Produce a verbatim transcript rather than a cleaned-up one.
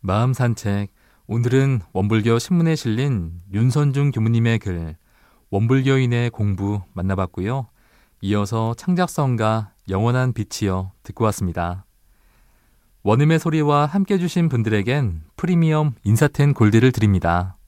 마음 산책. 오늘은 원불교 신문에 실린 윤선중 교무님의 글 원불교인의 공부 만나봤고요. 이어서 창작성가 영원한 빛이여 듣고 왔습니다. 원음의 소리와 함께 해주신 분들에겐 프리미엄 인사텐 골드를 드립니다.